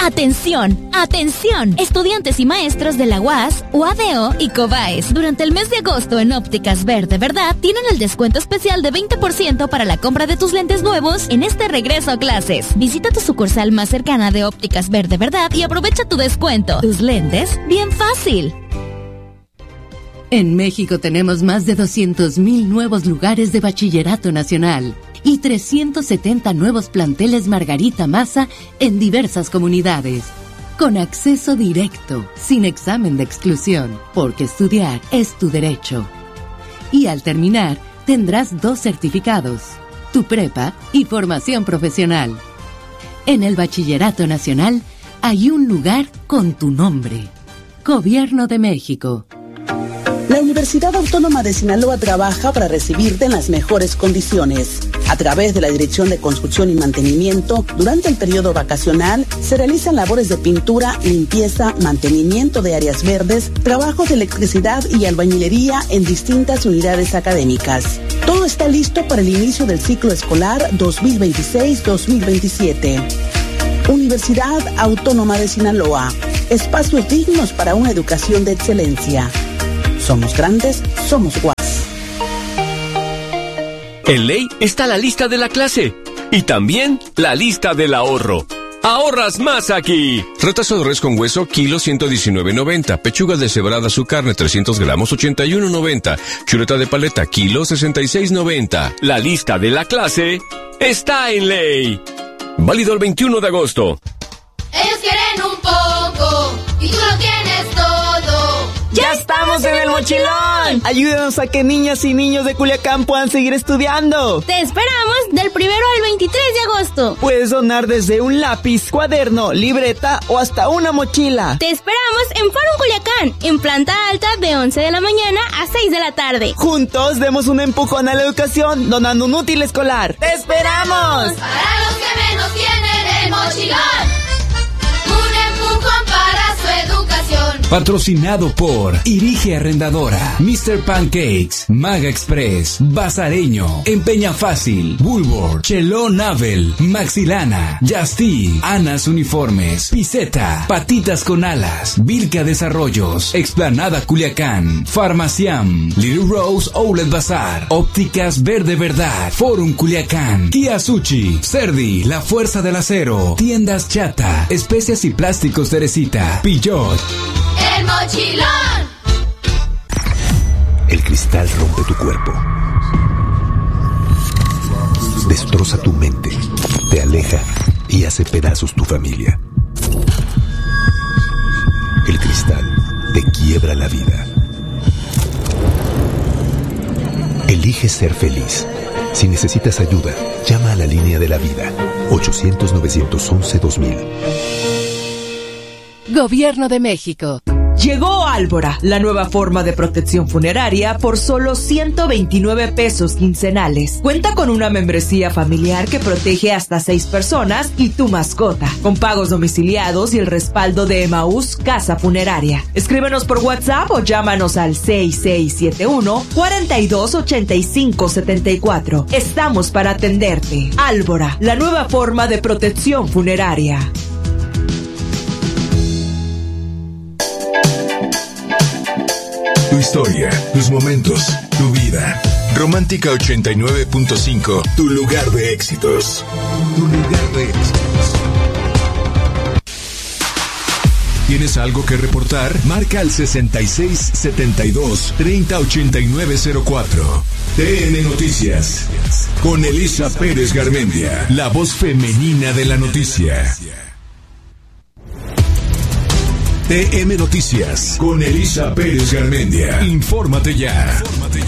¡Atención! ¡Atención! Estudiantes y maestros de la UAS, UADO y COBAES. Durante el mes de agosto en Ópticas Verde Verdad tienen el descuento especial de 20% para la compra de tus lentes nuevos en este regreso a clases. Visita tu sucursal más cercana de Ópticas Verde Verdad y aprovecha tu descuento. Tus lentes, bien fácil. En México tenemos más de 200,000 nuevos lugares de bachillerato nacional y 370 nuevos planteles Margarita Maza en diversas comunidades. Con acceso directo, sin examen de exclusión, porque estudiar es tu derecho. Y al terminar, tendrás 2 certificados, tu prepa y formación profesional. En el Bachillerato Nacional hay un lugar con tu nombre. Gobierno de México. La Universidad Autónoma de Sinaloa trabaja para recibirte en las mejores condiciones. A través de la Dirección de Construcción y Mantenimiento, durante el periodo vacacional, se realizan labores de pintura, limpieza, mantenimiento de áreas verdes, trabajos de electricidad y albañilería en distintas unidades académicas. Todo está listo para el inicio del ciclo escolar 2026-2027. Universidad Autónoma de Sinaloa. Espacios dignos para una educación de excelencia. Somos grandes, somos UAS. En Ley está la lista de la clase y también la lista del ahorro. ¡Ahorras más aquí! Retazo de res con hueso, kilo 119.90. Pechuga deshebrada, su carne, 300 gramos, 81.90. Chuleta de paleta, kilo 66.90. La lista de la clase está en Ley. Válido el 21 de agosto. Ellos quieren un poco y tú lo tienes todo. ¡Ya estamos en el mochilón! Ayúdanos a que niñas y niños de Culiacán puedan seguir estudiando. Te esperamos del 1 al 23 de agosto. Puedes donar desde un lápiz, cuaderno, libreta o hasta una mochila. Te esperamos en Forum Culiacán, en planta alta de 11 de la mañana a 6 de la tarde. Juntos demos un empujón a la educación donando un útil escolar. ¡Te esperamos! Para los que menos tienen el mochilón. Un empujón para su educación. Patrocinado por Irige Arrendadora, Mr. Pancakes, Maga Express, Bazareño, Empeña Fácil, Bulwark, Cheló Navel, Maxilana, Justy, Anas Uniformes, Piseta, Patitas con Alas, Vilca Desarrollos, Explanada Culiacán, Farmaciam, Little Rose Outlet Bazar, Ópticas Verde Verdad, Forum Culiacán, Kia Sushi, Cerdi, La Fuerza del Acero, Tiendas Chata, Especias y Plásticos Teresita, Pillot. El mochilón. El cristal rompe tu cuerpo, destroza tu mente, te aleja y hace pedazos tu familia. El cristal te quiebra la vida. Elige ser feliz. Si necesitas ayuda, llama a la línea de la vida, 800-911-2000. Gobierno de México. Llegó Álvora, la nueva forma de protección funeraria por solo 129 pesos quincenales. Cuenta con una membresía familiar que protege hasta 6 personas y tu mascota, con pagos domiciliados y el respaldo de Emaús Casa Funeraria. Escríbenos por WhatsApp o llámanos al 6671-428574. Estamos para atenderte. Álvora, la nueva forma de protección funeraria. Tu historia, tus momentos, tu vida. Romántica 89.5, tu lugar de éxitos. Tu lugar de éxitos. ¿Tienes algo que reportar? Marca al 6672-308904. TN Noticias. Con Elisa Pérez Garmendia, la voz femenina de la noticia. TM Noticias con Elisa Pérez Garmendia. Infórmate ya.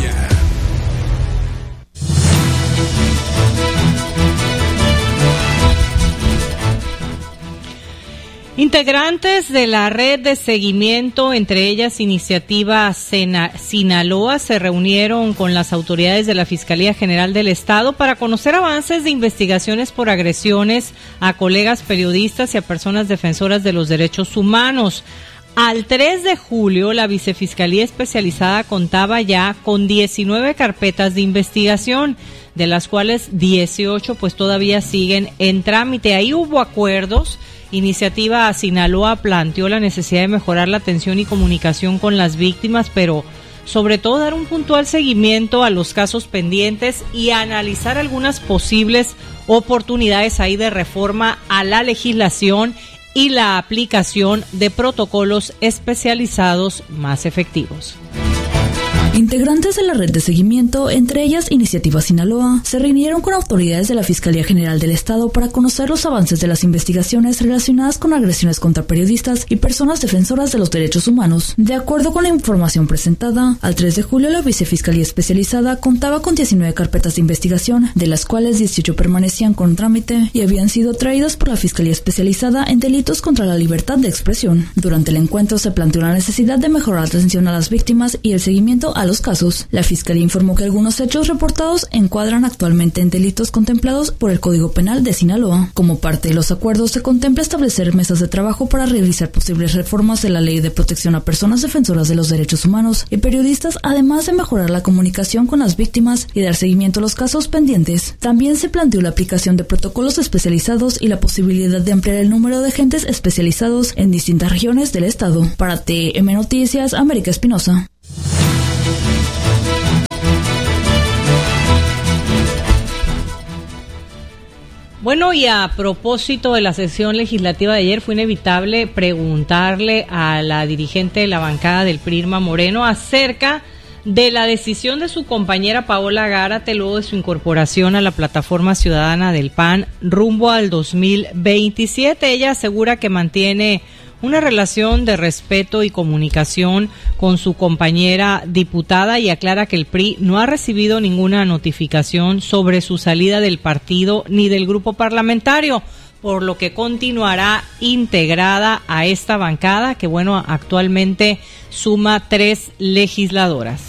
Integrantes de la red de seguimiento, entre ellas Iniciativa Sinaloa, se reunieron con las autoridades de la Fiscalía General del Estado para conocer avances de investigaciones por agresiones a colegas periodistas y a personas defensoras de los derechos humanos. Al 3 de julio, la Vicefiscalía Especializada contaba ya con 19 carpetas de investigación. de las cuales 18 pues todavía siguen en trámite. Ahí hubo acuerdos. Iniciativa Sinaloa planteó la necesidad de mejorar la atención y comunicación con las víctimas, pero sobre todo dar un puntual seguimiento a los casos pendientes y analizar algunas posibles oportunidades ahí de reforma a la legislación y la aplicación de protocolos especializados más efectivos. Integrantes de la red de seguimiento, entre ellas Iniciativa Sinaloa, se reunieron con autoridades de la Fiscalía General del Estado para conocer los avances de las investigaciones relacionadas con agresiones contra periodistas y personas defensoras de los derechos humanos. De acuerdo con la información presentada, al 3 de julio la Vicefiscalía Especializada contaba con 19 carpetas de investigación, de las cuales 18 permanecían con trámite y habían sido traídas por la Fiscalía Especializada en delitos contra la libertad de expresión. Durante el encuentro se planteó la necesidad de mejorar la atención a las víctimas y el seguimiento a los casos. La Fiscalía informó que algunos hechos reportados encuadran actualmente en delitos contemplados por el Código Penal de Sinaloa. Como parte de los acuerdos, se contempla establecer mesas de trabajo para realizar posibles reformas de la Ley de Protección a Personas Defensoras de los Derechos Humanos y Periodistas, además de mejorar la comunicación con las víctimas y dar seguimiento a los casos pendientes. También se planteó la aplicación de protocolos especializados y la posibilidad de ampliar el número de agentes especializados en distintas regiones del estado. Para TM Noticias, América Espinosa. Bueno, y a propósito de la sesión legislativa de ayer, fue inevitable preguntarle a la dirigente de la bancada del PRI, Irma Moreno, acerca de la decisión de su compañera Paola Gárate luego de su incorporación a la plataforma ciudadana del PAN rumbo al 2027. Ella asegura que mantiene una relación de respeto y comunicación con su compañera diputada y aclara que el PRI no ha recibido ninguna notificación sobre su salida del partido ni del grupo parlamentario, por lo que continuará integrada a esta bancada que, bueno, actualmente suma 3 legisladoras.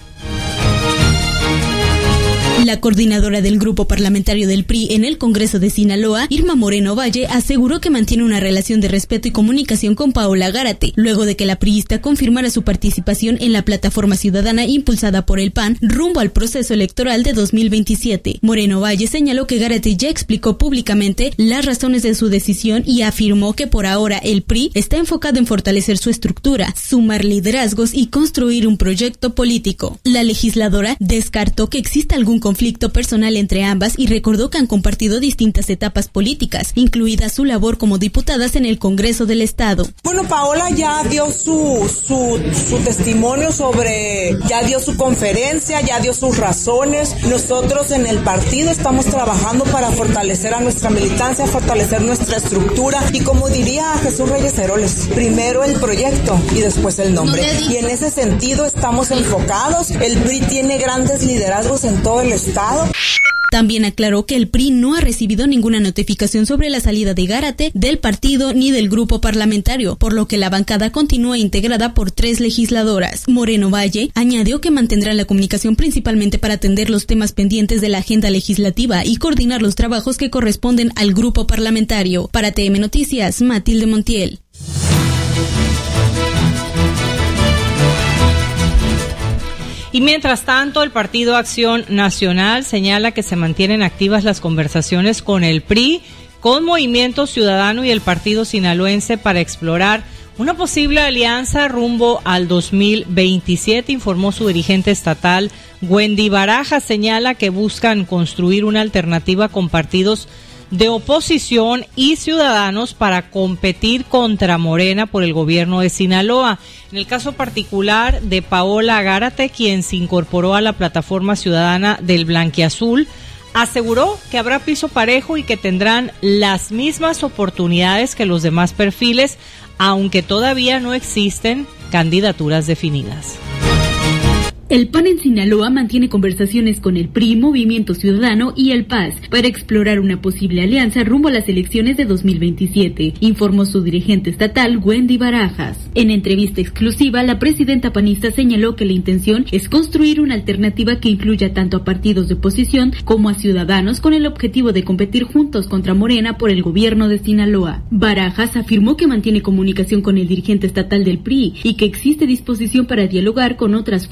La coordinadora del grupo parlamentario del PRI en el Congreso de Sinaloa, Irma Moreno Valle, aseguró que mantiene una relación de respeto y comunicación con Paola Gárate, luego de que la priista confirmara su participación en la plataforma ciudadana impulsada por el PAN rumbo al proceso electoral de 2027. Moreno Valle señaló que Gárate ya explicó públicamente las razones de su decisión y afirmó que por ahora el PRI está enfocado en fortalecer su estructura, sumar liderazgos y construir un proyecto político. La legisladora descartó que exista algún conflicto personal entre ambas y recordó que han compartido distintas etapas políticas, incluida su labor como diputadas en el Congreso del Estado. Bueno, Paola ya dio su testimonio ya dio su conferencia, ya dio sus razones. Nosotros en el partido estamos trabajando para fortalecer a nuestra militancia, fortalecer nuestra estructura y, como diría Jesús Reyes Heroles, primero el proyecto y después el nombre. Y en ese sentido estamos enfocados. El PRI tiene grandes liderazgos en todo el estado. También aclaró que el PRI no ha recibido ninguna notificación sobre la salida de Gárate del partido ni del grupo parlamentario, por lo que la bancada continúa integrada por 3 legisladoras. Moreno Valle añadió que mantendrán la comunicación principalmente para atender los temas pendientes de la agenda legislativa y coordinar los trabajos que corresponden al grupo parlamentario. Para TM Noticias, Matilde Montiel. Y mientras tanto, el Partido Acción Nacional señala que se mantienen activas las conversaciones con el PRI, con Movimiento Ciudadano y el Partido Sinaloense para explorar una posible alianza rumbo al 2027, informó su dirigente estatal, Wendy Barajas. Señala que buscan construir una alternativa con partidos de oposición y ciudadanos para competir contra Morena por el gobierno de Sinaloa. En el caso particular de Paola Gárate, quien se incorporó a la plataforma ciudadana del Blanquiazul, aseguró que habrá piso parejo y que tendrán las mismas oportunidades que los demás perfiles, aunque todavía no existen candidaturas definidas. El PAN en Sinaloa mantiene conversaciones con el PRI, Movimiento Ciudadano y el PAS para explorar una posible alianza rumbo a las elecciones de 2027, informó su dirigente estatal, Wendy Barajas. En entrevista exclusiva, la presidenta panista señaló que la intención es construir una alternativa que incluya tanto a partidos de oposición como a ciudadanos con el objetivo de competir juntos contra Morena por el gobierno de Sinaloa. Barajas afirmó que mantiene comunicación con el dirigente estatal del PRI y que existe disposición para dialogar con otras fuerzas políticas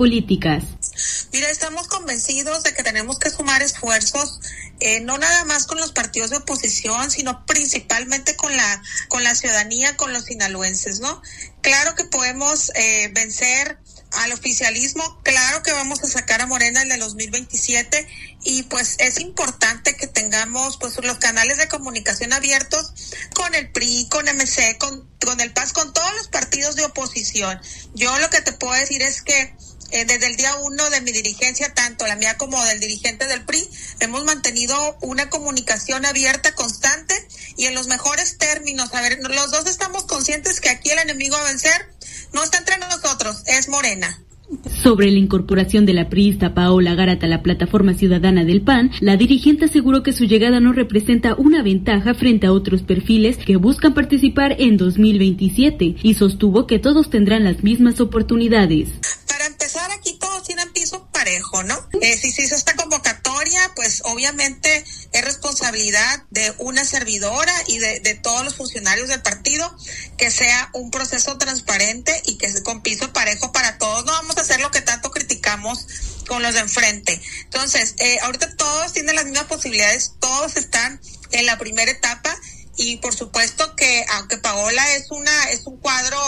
políticas. Mira, estamos convencidos de que tenemos que sumar esfuerzos, no nada más con los partidos de oposición, sino principalmente con la ciudadanía, con los sinaloenses, ¿no? Claro que podemos vencer al oficialismo, claro que vamos a sacar a Morena en el 2027 y pues es importante que tengamos pues los canales de comunicación abiertos con el PRI, con MC, con el PAS, con todos los partidos de oposición. Yo lo que te puedo decir es que desde el día 1 de mi dirigencia, tanto la mía como del dirigente del PRI, hemos mantenido una comunicación abierta, constante y en los mejores términos. A ver, los dos estamos conscientes que aquí el enemigo a vencer no está entre nosotros, es Morena. Sobre la incorporación de la priista Paola Gárate a la plataforma ciudadana del PAN, la dirigente aseguró que su llegada no representa una ventaja frente a otros perfiles que buscan participar en 2027 y sostuvo que todos tendrán las mismas oportunidades. Para empezar, aquí todos tienen piso parejo, ¿no? Si se hizo esta convocatoria, pues obviamente es responsabilidad de una servidora y de todos los funcionarios del partido que sea un proceso transparente y que con piso parejo para todos. No vamos a hacer lo que tanto criticamos con los de enfrente. Entonces, ahorita todos tienen las mismas posibilidades, todos están en la primera etapa. Y por supuesto que aunque Paola es un cuadro,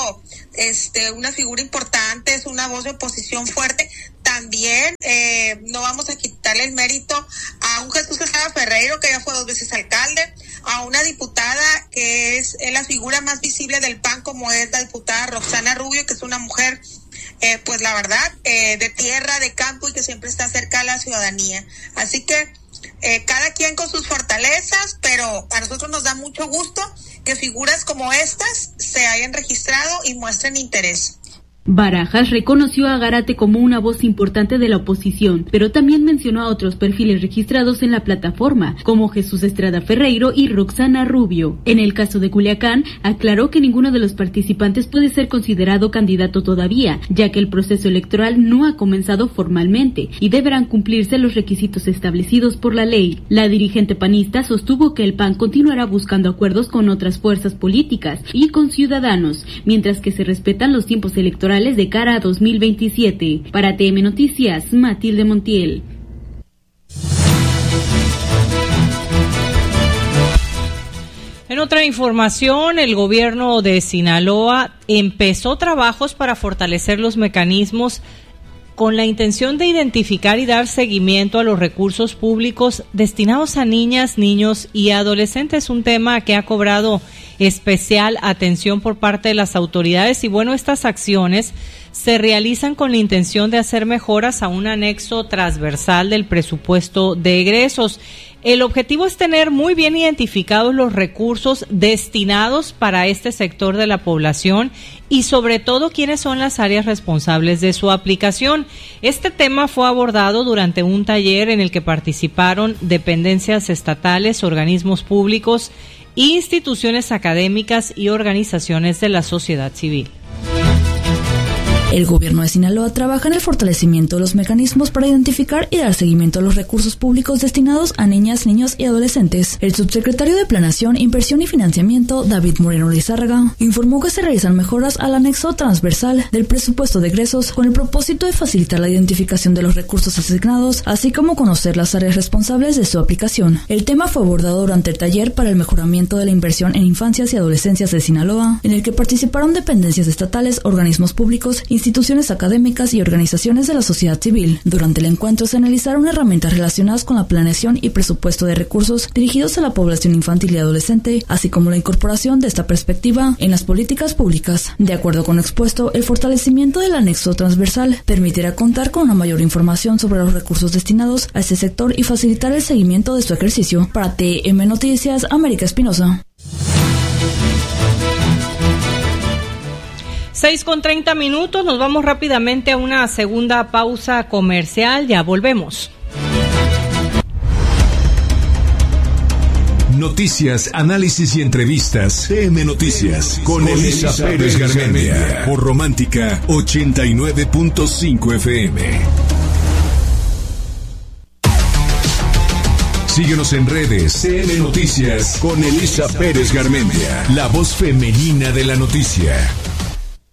una figura importante, es una voz de oposición fuerte, también no vamos a quitarle el mérito a un Jesús Estrada Ferreiro, que ya fue 2 veces alcalde, a una diputada que es la figura más visible del PAN, como es la diputada Roxana Rubio, que es una mujer pues la verdad, de tierra, de campo y que siempre está cerca de la ciudadanía. Así que cada quien con sus fortalezas, pero a nosotros nos da mucho gusto que figuras como estas se hayan registrado y muestren interés. Barajas reconoció a Gárate como una voz importante de la oposición, pero también mencionó a otros perfiles registrados en la plataforma, como Jesús Estrada Ferreiro y Roxana Rubio. En el caso de Culiacán, aclaró que ninguno de los participantes puede ser considerado candidato todavía, ya que el proceso electoral no ha comenzado formalmente y deberán cumplirse los requisitos establecidos por la ley. La dirigente panista sostuvo que el PAN continuará buscando acuerdos con otras fuerzas políticas y con ciudadanos, mientras que se respetan los tiempos electorales de cara a 2027. Para TM Noticias, Matilde Montiel. En otra información, el gobierno de Sinaloa empezó trabajos para fortalecer los mecanismos con la intención de identificar y dar seguimiento a los recursos públicos destinados a niñas, niños y adolescentes, un tema que ha cobrado especial atención por parte de las autoridades. Y bueno, estas acciones se realizan con la intención de hacer mejoras a un anexo transversal del presupuesto de egresos. El objetivo es tener muy bien identificados los recursos destinados para este sector de la población y sobre todo quiénes son las áreas responsables de su aplicación. Este tema fue abordado durante un taller en el que participaron dependencias estatales, organismos públicos, instituciones académicas y organizaciones de la sociedad civil. El gobierno de Sinaloa trabaja en el fortalecimiento de los mecanismos para identificar y dar seguimiento a los recursos públicos destinados a niñas, niños y adolescentes. El subsecretario de Planeación, Inversión y Financiamiento, David Moreno Lizárraga, informó que se realizan mejoras al anexo transversal del presupuesto de egresos con el propósito de facilitar la identificación de los recursos asignados, así como conocer las áreas responsables de su aplicación. El tema fue abordado durante el taller para el mejoramiento de la inversión en infancias y adolescencias de Sinaloa, en el que participaron dependencias estatales, organismos públicos, instituciones académicas y organizaciones de la sociedad civil. Durante el encuentro se analizaron herramientas relacionadas con la planeación y presupuesto de recursos dirigidos a la población infantil y adolescente, así como la incorporación de esta perspectiva en las políticas públicas. De acuerdo con lo expuesto, el fortalecimiento del anexo transversal permitirá contar con una mayor información sobre los recursos destinados a este sector y facilitar el seguimiento de su ejercicio. Para TM Noticias, América Espinosa. 6:30, nos vamos rápidamente a una segunda pausa comercial, ya volvemos. Noticias, análisis y entrevistas. TM Noticias con Elisa Pérez Garmendia por Romántica 89.5 FM. Síguenos en redes. TM Noticias con Elisa Pérez Garmendia, la voz femenina de la noticia.